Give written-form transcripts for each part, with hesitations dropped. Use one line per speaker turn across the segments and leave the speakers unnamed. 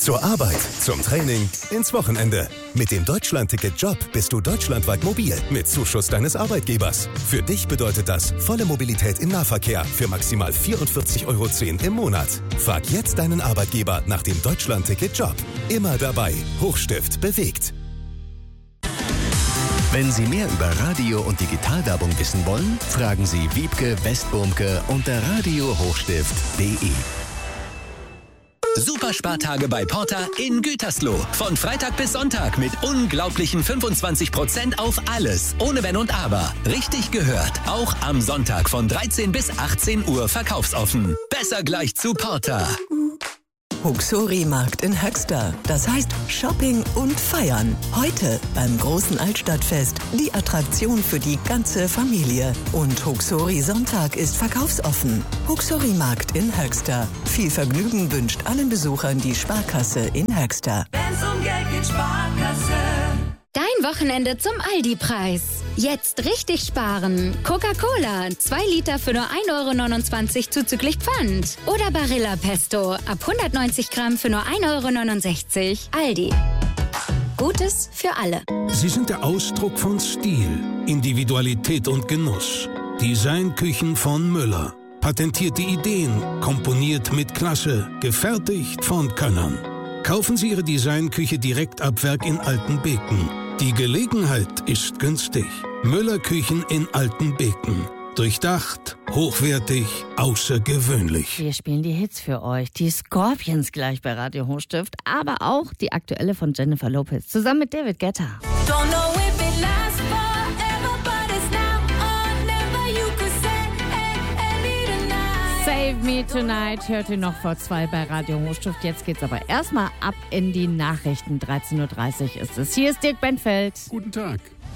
Zur Arbeit, zum Training, ins Wochenende. Mit dem Deutschland-Ticket Job bist du deutschlandweit mobil mit Zuschuss deines Arbeitgebers. Für dich bedeutet das volle Mobilität im Nahverkehr für maximal 44,10 € im Monat. Frag jetzt deinen Arbeitgeber nach dem Deutschland-Ticket Job. Immer dabei. Hochstift bewegt.
Wenn Sie mehr über Radio- und Digitalwerbung wissen wollen, fragen Sie Wiebke Westburmke unter radiohochstift.de.
Superspartage bei Porter in Gütersloh. Von Freitag bis Sonntag mit unglaublichen 25% auf alles. Ohne Wenn und Aber. Richtig gehört. Auch am Sonntag von 13 bis 18 Uhr verkaufsoffen. Besser gleich zu Porter.
Huxori-Markt in Höxter. Das heißt Shopping und Feiern. Heute beim großen Altstadtfest die Attraktion für die ganze Familie. Und Huxori-Sonntag ist verkaufsoffen. Huxori-Markt in Höxter. Viel Vergnügen wünscht allen Besuchern die Sparkasse in Höxter.
Wenn's um Geld geht, Sparkasse.
Dein Wochenende zum Aldi-Preis. Jetzt richtig sparen. Coca-Cola, 2 Liter für nur 1,29 € zuzüglich Pfand. Oder Barilla Pesto, ab 190 Gramm für nur 1,69 €. Aldi. Gutes für alle.
Sie sind der Ausdruck von Stil, Individualität und Genuss. Designküchen von Müller. Patentierte Ideen, komponiert mit Klasse, gefertigt von Könnern. Kaufen Sie Ihre Designküche direkt ab Werk in Altenbeken. Die Gelegenheit ist günstig. Müller-Küchen in Altenbeken. Durchdacht, hochwertig, außergewöhnlich.
Wir spielen die Hits für euch. Die Scorpions gleich bei Radio Hochstift, aber auch die aktuelle von Jennifer Lopez zusammen mit David Guetta.
Don't know if it lasts forever, but it's now or never. You could say any tonight.
Save Me Tonight hört ihr noch vor 2 bei Radio Hochstift. Jetzt geht's aber erstmal ab in die Nachrichten. 13:30 Uhr ist es. Hier ist Dirk Benfeld.
Guten Tag.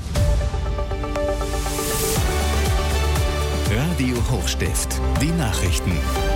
Radio Hochstift. Die Nachrichten.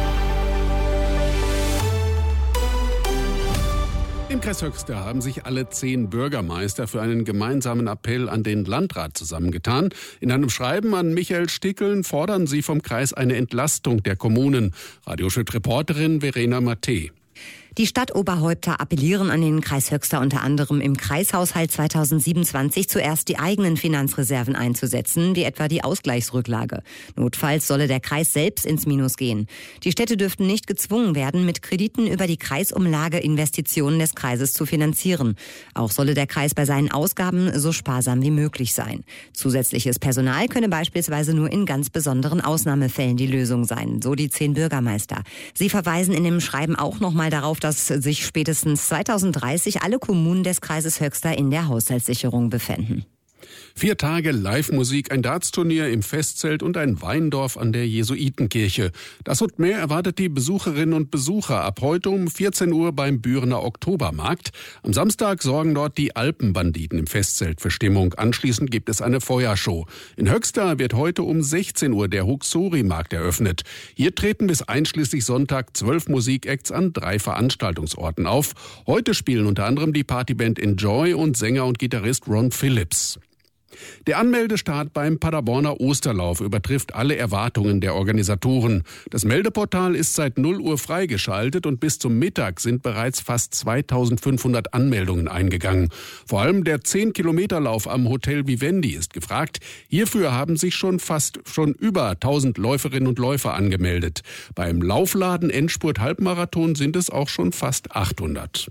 Im Kreis Höxter haben sich alle 10 Bürgermeister für einen gemeinsamen Appell an den Landrat zusammengetan. In einem Schreiben an Michael Stickeln fordern sie vom Kreis eine Entlastung der Kommunen. Radioschritt-Reporterin Verena Matte.
Die Stadtoberhäupter appellieren an den Kreis Höxter unter anderem im Kreishaushalt 2027 zuerst die eigenen Finanzreserven einzusetzen, wie etwa die Ausgleichsrücklage. Notfalls solle der Kreis selbst ins Minus gehen. Die Städte dürften nicht gezwungen werden, mit Krediten über die Kreisumlage Investitionen des Kreises zu finanzieren. Auch solle der Kreis bei seinen Ausgaben so sparsam wie möglich sein. Zusätzliches Personal könne beispielsweise nur in ganz besonderen Ausnahmefällen die Lösung sein, so die 10 Bürgermeister. Sie verweisen in dem Schreiben auch nochmal darauf, dass sich spätestens 2030 alle Kommunen des Kreises Höxter in der Haushaltssicherung befänden.
4 Tage Live-Musik, ein Dartsturnier im Festzelt und ein Weindorf an der Jesuitenkirche. Das und mehr erwartet die Besucherinnen und Besucher ab heute um 14 Uhr beim Bürener Oktobermarkt. Am Samstag sorgen dort die Alpenbanditen im Festzelt für Stimmung. Anschließend gibt es eine Feuershow. In Höxter wird heute um 16 Uhr der Huxori-Markt eröffnet. Hier treten bis einschließlich Sonntag 12 Musikacts an 3 Veranstaltungsorten auf. Heute spielen unter anderem die Partyband Enjoy und Sänger und Gitarrist Ron Phillips. Der Anmeldestart beim Paderborner Osterlauf übertrifft alle Erwartungen der Organisatoren. Das Meldeportal ist seit 0 Uhr freigeschaltet und bis zum Mittag sind bereits fast 2500 Anmeldungen eingegangen. Vor allem der 10-Kilometer-Lauf am Hotel Vivendi ist gefragt. Hierfür haben sich schon über 1000 Läuferinnen und Läufer angemeldet. Beim Laufladen Endspurt Halbmarathon sind es auch schon fast 800.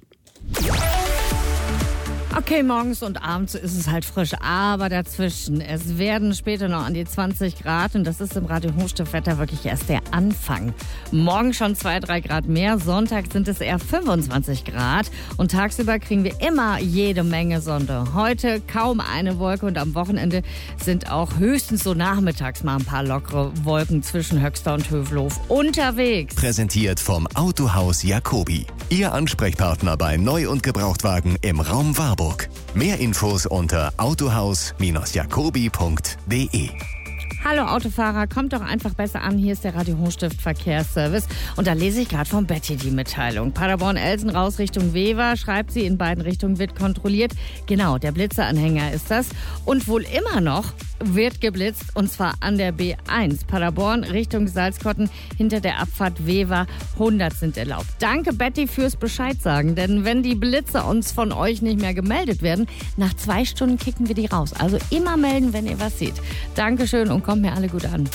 Okay, morgens und abends ist es halt frisch, aber dazwischen, es werden später noch an die 20 Grad und das ist im Radio Hochstift-Wetter wirklich erst der Anfang. Morgen schon 2-3 Grad mehr, Sonntag sind es eher 25 Grad und tagsüber kriegen wir immer jede Menge Sonne. Heute kaum eine Wolke und am Wochenende sind auch höchstens so nachmittags mal ein paar lockere Wolken zwischen Höxter und Hövelhof unterwegs.
Präsentiert vom Autohaus Jacobi. Ihr Ansprechpartner bei Neu- und Gebrauchtwagen im Raum Warburg. Mehr Infos unter autohaus-jacobi.de.
Hallo Autofahrer, kommt doch einfach besser an. Hier ist der Radio Hochstift Verkehrsservice. Und da lese ich gerade von Betty die Mitteilung. Paderborn-Elsen raus Richtung Wever, schreibt sie, in beiden Richtungen wird kontrolliert. Genau, der Blitzeranhänger ist das. Und wohl immer noch wird geblitzt und zwar an der B1 Paderborn Richtung Salzkotten hinter der Abfahrt Wever. 100 sind erlaubt. Danke Betty fürs Bescheid sagen, denn wenn die Blitze uns von euch nicht mehr gemeldet werden, nach 2 Stunden kicken wir die raus. Also immer melden, wenn ihr was seht. Dankeschön und kommt mir alle gut an.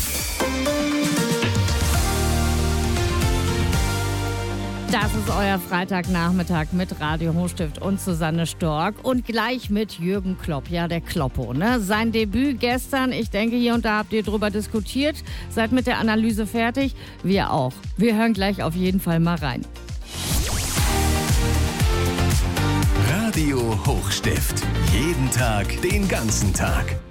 Das ist euer Freitagnachmittag mit Radio Hochstift und Susanne Stork und gleich mit Jürgen Klopp, ja der Kloppo, ne? Sein Debüt gestern, ich denke hier und da habt ihr drüber diskutiert, seid mit der Analyse fertig, wir auch. Wir hören gleich auf jeden Fall mal rein.
Radio Hochstift, jeden Tag, den ganzen Tag.